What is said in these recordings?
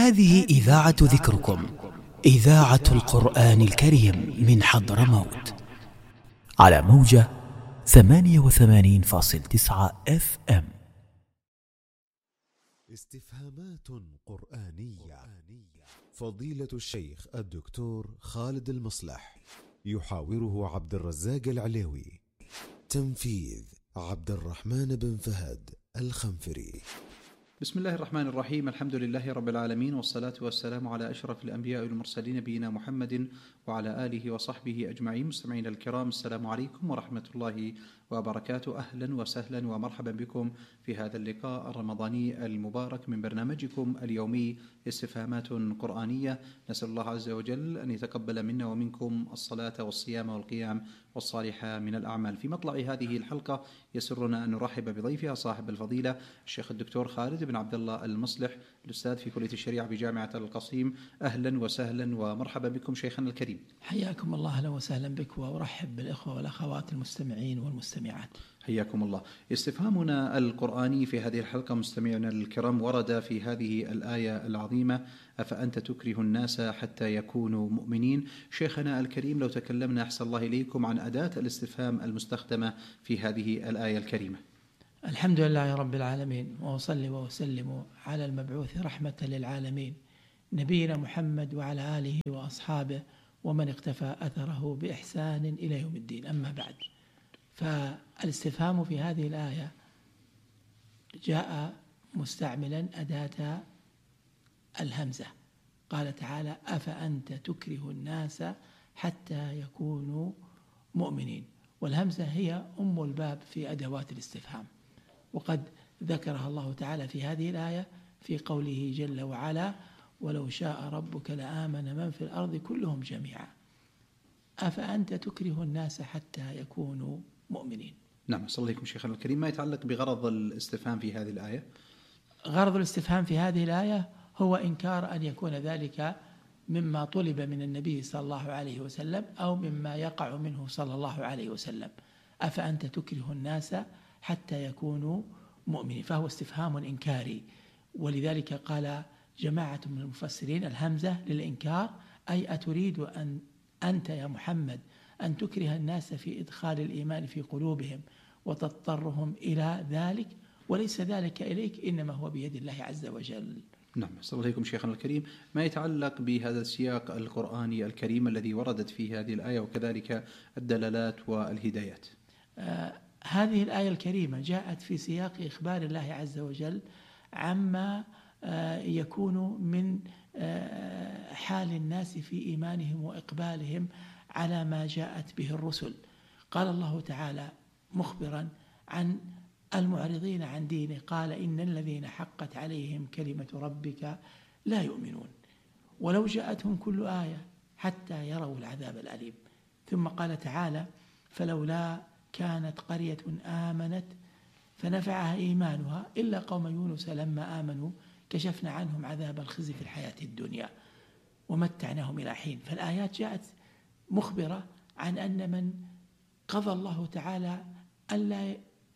هذه إذاعة ذكركم، إذاعة القرآن الكريم من حضرموت، على موجة 88.9 FM. استفهامات قرآنية. فضيلة الشيخ الدكتور خالد المصلح يحاوره عبد الرزاق العليوي. تنفيذ عبد الرحمن بن فهد الخنفري. بسم الله الرحمن الرحيم. الحمد لله رب العالمين، والصلاة والسلام على أشرف الأنبياء والمرسلين نبينا محمد وعلى آله وصحبه أجمعين. مستمعين الكرام، السلام عليكم ورحمة الله وبركاته. أهلا وسهلا ومرحبا بكم في هذا اللقاء الرمضاني المبارك من برنامجكم اليومي استفهامات قرآنية. نسأل الله عز وجل أن يتقبل منا ومنكم الصلاة والصيام والقيام والصالحة من الأعمال. في مطلع هذه الحلقة يسرنا أن نرحب بضيفها صاحب الفضيلة الشيخ الدكتور خالد بن عبد الله المصلح، الأستاذ في كلية الشريعة بجامعة القصيم. أهلا وسهلا ومرحبا بكم شيخنا الكريم. حياكم الله، أهلا وسهلا بك، وأرحب بالإخوة والأخوات المستمعين والمستمعات. حياكم الله. استفهامنا القرآني في هذه الحلقة مستمعينا الكرام ورد في هذه الآية العظيمة: أفأنت تكره الناس حتى يكونوا مؤمنين. شيخنا الكريم، لو تكلمنا أحسن الله إليكم عن أداة الاستفهام المستخدمة في هذه الآية الكريمة. الحمد لله رب العالمين، وأصلي وأسلم على المبعوث رحمة للعالمين نبينا محمد وعلى آله وأصحابه ومن اقتفى أثره بإحسان إلى يوم الدين. أما بعد، فالاستفهام في هذه الآية جاء مستعملا أداة الهمزة. قال تعالى: أفأنت تكره الناس حتى يكونوا مؤمنين. والهمزة هي أم الباب في أدوات الاستفهام، وقد ذكرها الله تعالى في هذه الآية في قوله جل وعلا: ولو شاء ربك لآمن من في الأرض كلهم جميعا أفأنت تكره الناس حتى يكونوا مؤمنين. نعم، صلى الله عليكم شيخنا الكريم. ما يتعلق بغرض الاستفهام في هذه الآية؟ غرض الاستفهام في هذه الآية هو إنكار أن يكون ذلك مما طلب من النبي صلى الله عليه وسلم أو مما يقع منه صلى الله عليه وسلم. أفأنت تكره الناس حتى يكونوا مؤمنين، فهو استفهام إنكاري. ولذلك قال جماعة من المفسرين: الهمزة للإنكار، أي أتريد أن أنت يا محمد أن تكره الناس في إدخال الإيمان في قلوبهم وتضطرهم إلى ذلك، وليس ذلك إليك، إنما هو بيد الله عز وجل. نعم، صلى الله عليكم شيخنا الكريم. ما يتعلق بهذا السياق القرآني الكريم الذي وردت فيه هذه الآية وكذلك الدلالات والهدايات. هذه الآية الكريمة جاءت في سياق إخبار الله عز وجل عما يكون من حال الناس في إيمانهم وإقبالهم على ما جاءت به الرسل. قال الله تعالى مخبرا عن المعرضين عن دينه: قال إن الذين حقت عليهم كلمة ربك لا يؤمنون ولو جاءتهم كل آية حتى يروا العذاب الأليم. ثم قال تعالى: فلولا كانت قرية آمنت فنفعها إيمانها إلا قوم يونس لما آمنوا كشفنا عنهم عذاب الخزي في الحياة الدنيا ومتعناهم إلى حين. فالآيات جاءت مخبرة عن أن من قضى الله تعالى ألا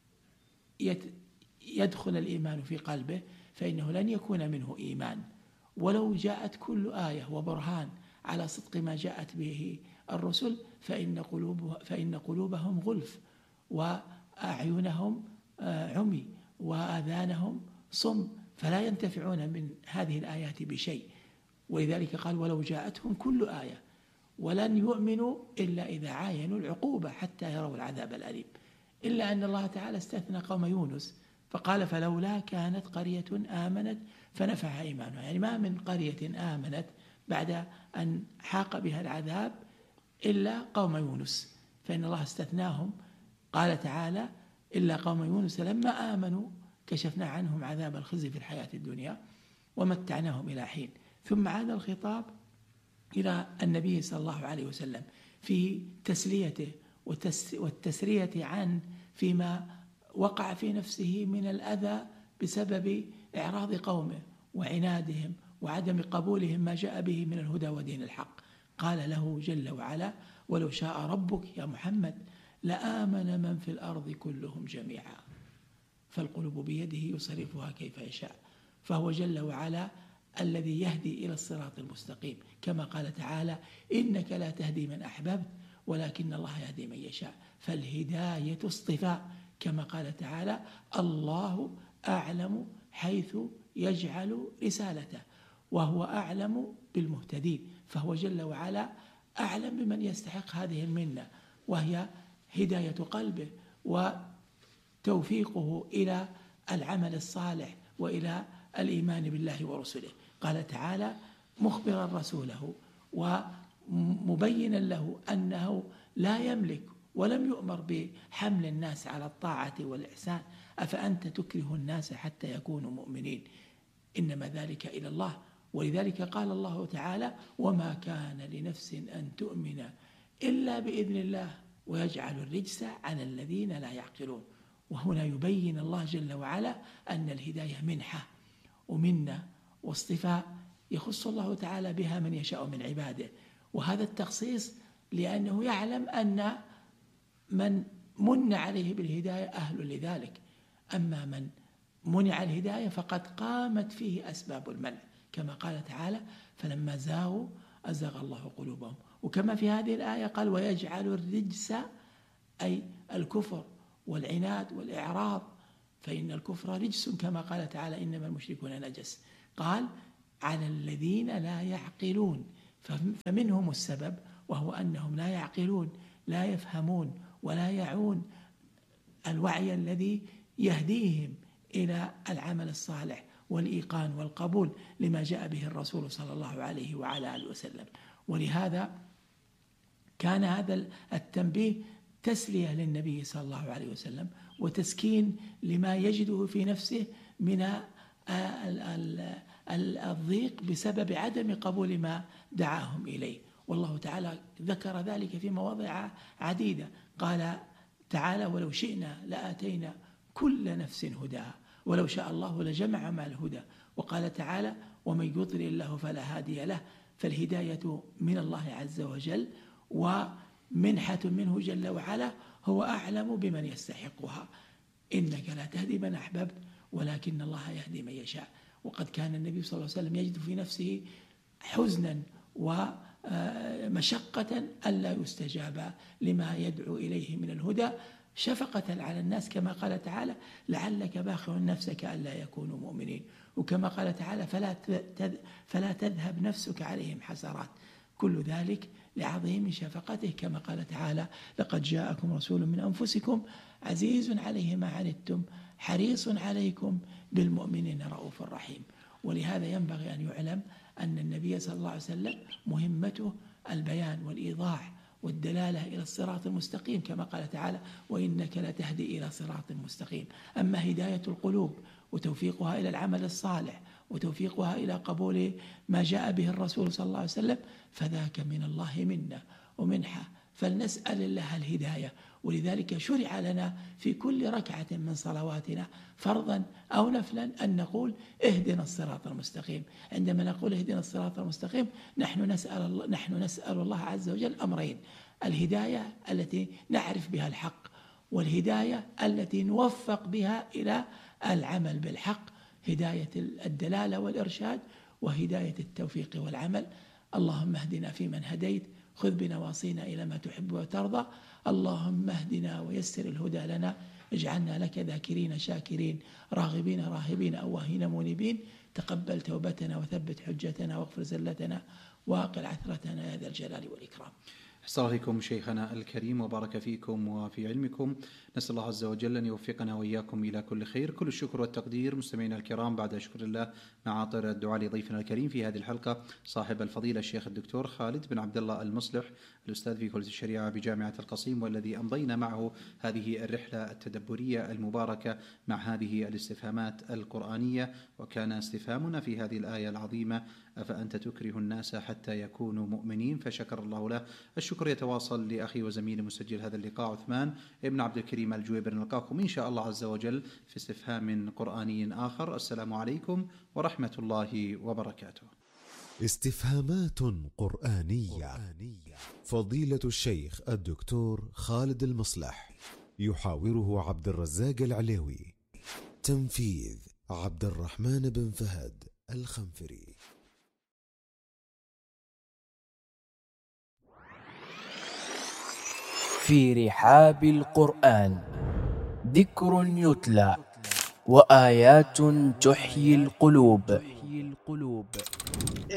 يدخل الإيمان في قلبه فإنه لن يكون منه إيمان، ولو جاءت كل آية وبرهان على صدق ما جاءت به الرسل فإن قلوبهم غلف وأعينهم عمي وآذانهم صم، فلا ينتفعون من هذه الآيات بشيء. ولذلك قال: ولو جاءتهم كل آية، ولن يؤمنوا إلا إذا عاينوا العقوبة حتى يروا العذاب الأليم. إلا أن الله تعالى استثنى قوم يونس فقال: فلولا كانت قرية آمنت فنفعها إيمانها. يعني ما من قرية آمنت بعد أن حاق بها العذاب إلا قوم يونس، فإن الله استثناهم. قال تعالى: إلا قوم يونس لما آمنوا كشفنا عنهم عذاب الخزي في الحياة الدنيا ومتعناهم إلى حين. ثم عاد الخطاب إلى النبي صلى الله عليه وسلم في تسليته والتسرية عن فيما وقع في نفسه من الأذى بسبب إعراض قومه وعنادهم وعدم قبولهم ما جاء به من الهدى ودين الحق. قال له جل وعلا: ولو شاء ربك يا محمد لآمن من في الأرض كلهم جميعا فالقلوب بيده يصرفها كيف يشاء. فهو جل وعلا الذي يهدي إلى الصراط المستقيم، كما قال تعالى: إنك لا تهدي من أحببت ولكن الله يهدي من يشاء. فالهداية اصطفاء، كما قال تعالى: الله أعلم حيث يجعل رسالته وهو أعلم بالمهتدين. فهو جل وعلا أعلم بمن يستحق هذه المنة، وهي هداية قلبه وتوفيقه إلى العمل الصالح وإلى الإيمان بالله ورسله. قال تعالى مخبرا رسوله ومبينا له أنه لا يملك ولم يؤمر بحمل الناس على الطاعة والإحسان: أفأنت تكره الناس حتى يكونوا مؤمنين، إنما ذلك إلى الله. ولذلك قال الله تعالى: وما كان لنفس أن تؤمن إلا بإذن الله ويجعل الرجس على الذين لا يعقلون. وهنا يبين الله جل وعلا أن الهداية منحة ومنة واصطفاء يخص الله تعالى بها من يشاء من عباده، وهذا التخصيص لأنه يعلم أن من من عليه بالهداية أهل لذلك، أما من منع الهداية فقد قامت فيه أسباب المنع، كما قال تعالى: فلما زاغوا أزاغ الله قلوبهم. وكما في هذه الآية قال: ويجعل الرجس، أي الكفر والعناد والإعراض، فإن الكفر رجس، كما قال تعالى: إنما المشركون نجس. قال: على الذين لا يعقلون، فمنهم السبب وهو أنهم لا يعقلون، لا يفهمون ولا يعون الوعي الذي يهديهم إلى العمل الصالح والإيقان والقبول لما جاء به الرسول صلى الله عليه وعلى آله وسلم. ولهذا كان هذا التنبيه تسلية للنبي صلى الله عليه وسلم وتسكين لما يجده في نفسه من الضيق بسبب عدم قبول ما دعاهم إليه. والله تعالى ذكر ذلك في مواضع عديدة. قال تعالى: ولو شئنا لآتينا كل نفس هداها ولو شاء الله لجمع مع الهدى. وقال تعالى: ومن يضلل الله فلا هادي له. فالهداية من الله عز وجل ومنحة منه جل وعلا، هو أعلم بمن يستحقها. إنك لا تهدي من أحببت ولكن الله يهدي من يشاء. وقد كان النبي صلى الله عليه وسلم يجد في نفسه حزنا ومشقة ألا يستجاب لما يدعو إليه من الهدى، شفقة على الناس، كما قال تعالى: لعلك باخع نفسك ألا يكونوا مؤمنين. وكما قال تعالى: فلا تذهب نفسك عليهم حسرات. كل ذلك لعظيم شفقته، كما قال تعالى: لقد جاءكم رسول من أنفسكم عزيز عليه ما عنتم حريص عليكم بالمؤمنين رؤوف رحيم. ولهذا ينبغي أن يعلم أن النبي صلى الله عليه وسلم مهمته البيان والإيضاح والدلالة إلى الصراط المستقيم، كما قال تعالى: وإنك لتهدي إلى صراط مستقيم. أما هداية القلوب وتوفيقها إلى العمل الصالح وتوفيقها إلى قبول ما جاء به الرسول صلى الله عليه وسلم فذاك من الله منا ومنحة، فلنسأل الله الهداية. ولذلك شرع لنا في كل ركعة من صلواتنا فرضا أو نفلا أن نقول: اهدنا الصراط المستقيم. عندما نقول اهدنا الصراط المستقيم نحن نسأل الله عز وجل أمرين: الهداية التي نعرف بها الحق، والهداية التي نوفق بها إلى العمل بالحق، هداية الدلالة والإرشاد وهداية التوفيق والعمل. اللهم اهدنا فيمن هديت، خذ بنواصينا إلى ما تحب وترضى. اللهم اهدنا ويسر الهدى لنا، اجعلنا لك ذاكرين شاكرين راغبين راهبين أواهين منيبين. تقبل توبتنا وثبت حجتنا واغفر زلتنا واقل عثرتنا يا ذا الجلال والإكرام. أحسن الله فيكم شيخنا الكريم وبارك فيكم وفي علمكم. نسأل الله عز وجل أن يوفقنا وإياكم إلى كل خير. كل الشكر والتقدير مستمعينا الكرام بعد شكر الله مع عاطر الدعاء لضيفنا الكريم في هذه الحلقة صاحب الفضيلة الشيخ الدكتور خالد بن عبد الله المصلح، الأستاذ في كلية الشريعة بجامعة القصيم، والذي أمضينا معه هذه الرحلة التدبرية المباركة مع هذه الاستفهامات القرآنية. وكان استفهامنا في هذه الآية العظيمة: أفأنت تكره الناس حتى يكونوا مؤمنين، فشكر الله له. الشكر يتواصل لأخي وزميلي مسجل هذا اللقاء عثمان ابن عبد الكريم الجويبر. نلقاكم إن شاء الله عز وجل في استفهام قرآني آخر. السلام عليكم ورحمة الله وبركاته. استفهامات قرآنية. فضيلة الشيخ الدكتور خالد المصلح، يحاوره عبد الرزاق العليوي. تنفيذ عبد الرحمن بن فهد. الخنفري. في رحاب القرآن ذكر يتلى وآيات تحيي القلوب.